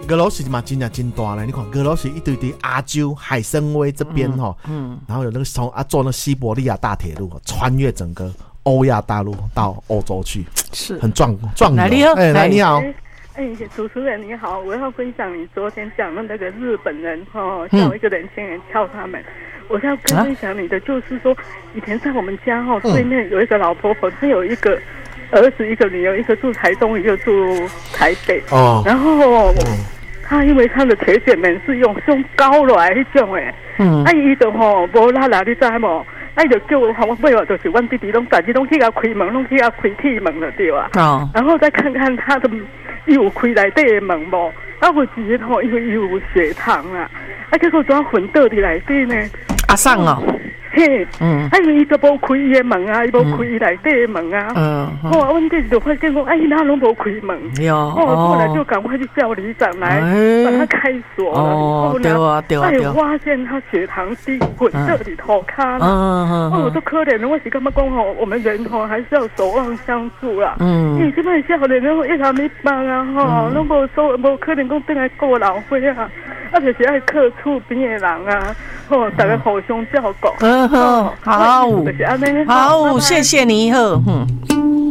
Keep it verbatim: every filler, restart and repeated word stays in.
俄罗斯嘛真的真大嘞，你看俄罗斯一堆堆亚洲海参崴这边哈，嗯，然后有那个从啊坐那西伯利亚大铁路穿越整个欧亚大陆到欧洲去， 是很壮壮游。哎，来你好。 哎，主持人你好，我要分享你昨天讲的那个日本人哦，叫一个年轻人撬他们。我要跟分享你的，就是说，以前在我们家哦，对面有一个老婆婆，她有一个儿子，一个女儿，一个住台东，一个住台北。哦。然后，她因为她的铁姐们是用用高来那种诶，嗯，啊伊就吼无拉拉，你知无？啊伊就叫我，我尾话就是，阮弟弟拢大家拢去甲开门，拢去甲开铁门了对啊。哦。然后再看看他的。有开内底的门无？啊，有一日吼，因为有血糖啊，啊，结果怎混倒伫内底呢？ 阿桑哦， 嘿，嗯，啊，因为伊都无开伊的门啊，伊无开伊内底的门啊，嗯，哦，阮弟就发现讲，哎，伊哪拢无开门？哟，哦，后来就赶快去叫里长来把他开锁了。哦，对啊，对啊，对啊，发现他血糖低，混倒里头卡了。嗯嗯，哦，都可怜了，我是感觉讲吼，我们人吼还是要守望相助啦。嗯，因为这摆少年人一下没帮啊，吼，拢无所无可能讲等来过老岁啊，啊，就是爱客厝边的人啊，吼，大家互相照顾。嗯哼，好，好，谢谢你，好，嗯。